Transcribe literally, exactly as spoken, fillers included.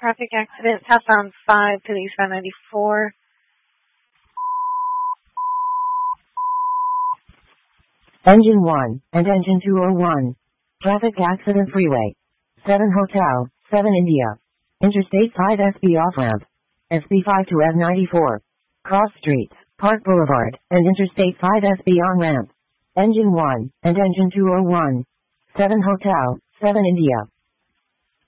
traffic accident, southbound five, to the eastbound ninety-four. Engine one, and engine two oh one. Traffic accident freeway. seven Hotel, seven India. Interstate five S B off-ramp. S B five to F ninety-four. Cross streets, Park Boulevard, and Interstate five S B on-ramp. Engine one, and engine two oh one. seven Hotel, seven India.